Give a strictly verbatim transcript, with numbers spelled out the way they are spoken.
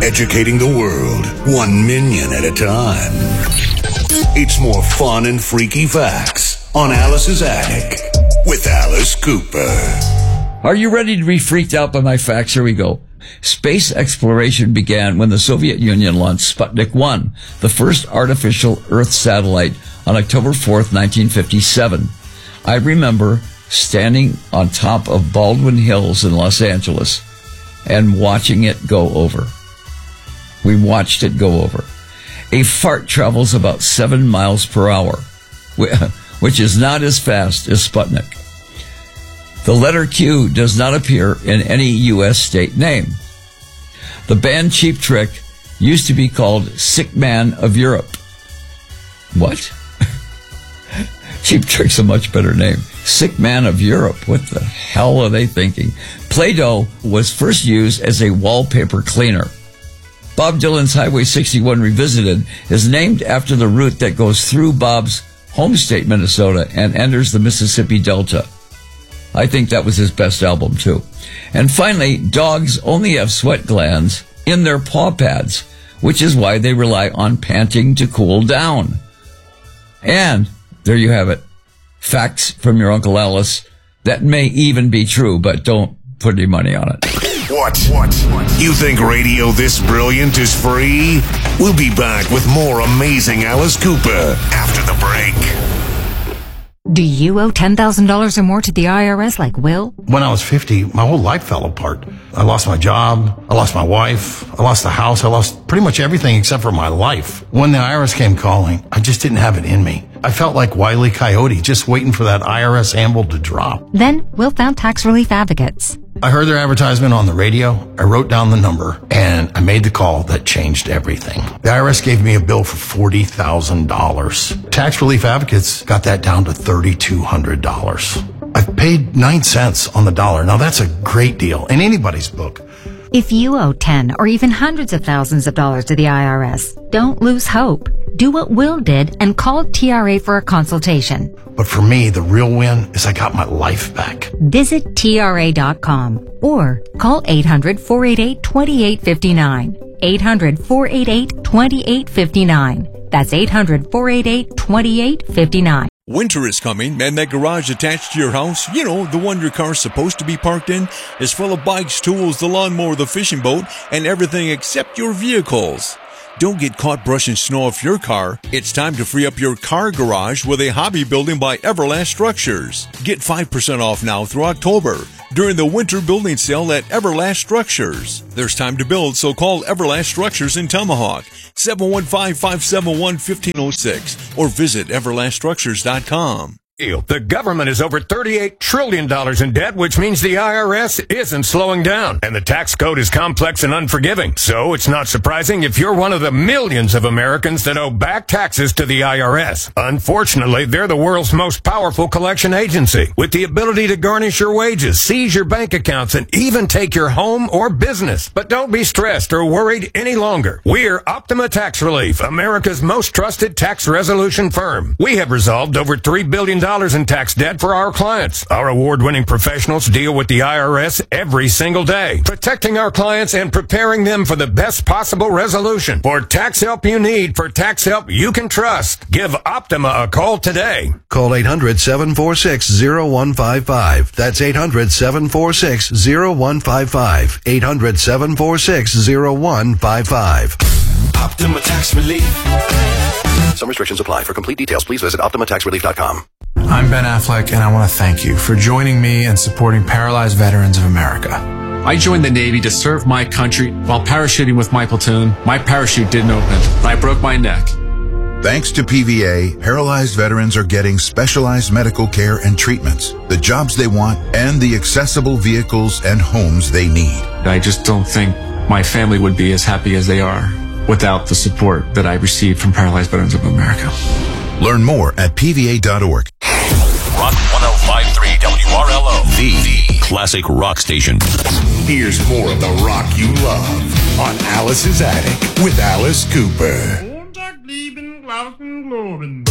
Educating the world, one minion at a time. It's more fun and freaky facts on Alice's Attic with Alice Cooper. Are you ready to be freaked out by my facts? Here we go. Space exploration began when the Soviet Union launched Sputnik one, the first artificial Earth satellite, on October fourth, nineteen fifty-seven. I remember standing on top of Baldwin Hills in Los Angeles and watching it go over. We watched it go over. A fart travels about seven miles per hour, which is not as fast as Sputnik. The letter Q does not appear in any U S state name. The band Cheap Trick used to be called Sick Man of Europe. What? Cheap Trick's a much better name. Sick Man of Europe. What the hell are they thinking? Play-Doh was first used as a wallpaper cleaner. Bob Dylan's Highway sixty-one Revisited is named after the route that goes through Bob's home state, Minnesota, and enters the Mississippi Delta. I think that was his best album, too. And finally, dogs only have sweat glands in their paw pads, which is why they rely on panting to cool down. And there you have it. Facts from your Uncle Alice that may even be true, but don't put any money on it. What? What? You think radio this brilliant is free? We'll be back with more amazing Alice Cooper after the break. Do you owe ten thousand dollars or more to the I R S like Will? When I was fifty, my whole life fell apart. I lost my job, I lost my wife, I lost the house, I lost pretty much everything except for my life. When the I R S came calling, I just didn't have it in me. I felt like Wile E. Coyote, just waiting for that I R S anvil to drop. Then Will found Tax Relief Advocates. I heard their advertisement on the radio, I wrote down the number, and I made the call that changed everything. The I R S gave me a bill for forty thousand dollars. Tax Relief Advocates got that down to three thousand two hundred dollars. I've paid nine cents on the dollar. Now that's a great deal in anybody's book. If you owe ten or even hundreds of thousands of dollars to the I R S, don't lose hope. Do what Will did and call T R A for a consultation. But for me, the real win is I got my life back. Visit T R A dot com or call eight hundred, four eight eight, two eight five nine. eight hundred, four eight eight, two eight five nine. That's eight hundred, four eight eight, two eight five nine. Winter is coming, and that garage attached to your house, you know, the one your car's supposed to be parked in, is full of bikes, tools, the lawnmower, the fishing boat, and everything except your vehicles. Don't get caught brushing snow off your car. It's time to free up your car garage with a hobby building by Everlast Structures. Get five percent off now through October during the winter building sale at Everlast Structures. There's time to build, so call Everlast Structures in Tomahawk, seven one five, five seven one, one five zero six, or visit everlast structures dot com. The government is over thirty-eight trillion dollars in debt, which means the I R S isn't slowing down. And the tax code is complex and unforgiving. So it's not surprising if you're one of the millions of Americans that owe back taxes to the I R S. Unfortunately, they're the world's most powerful collection agency, with the ability to garnish your wages, seize your bank accounts, and even take your home or business. But don't be stressed or worried any longer. We're Optima Tax Relief, America's most trusted tax resolution firm. We have resolved over three billion dollars in tax debt for our clients. Our award-winning professionals deal with the I R S every single day, protecting our clients and preparing them for the best possible resolution. For tax help you need, for tax help you can trust, give Optima a call today. Call eight hundred, seven four six, zero one five five. That's eight hundred, seven four six, zero one five five. eight hundred, seven four six, zero one five five. Optima Tax Relief. Some restrictions apply. For complete details, please visit optima tax relief dot com. I'm Ben Affleck, and I want to thank you for joining me and supporting Paralyzed Veterans of America. I joined the Navy to serve my country. While parachuting with my platoon, my parachute didn't open, and I broke my neck. Thanks to P V A, paralyzed veterans are getting specialized medical care and treatments, the jobs they want, and the accessible vehicles and homes they need. I just don't think my family would be as happy as they are without the support that I received from Paralyzed Veterans of America. Learn more at P V A dot org. Rock one oh five point three W R L O, the, the classic rock station. Here's more of the rock you love on Alice's Attic with Alice Cooper.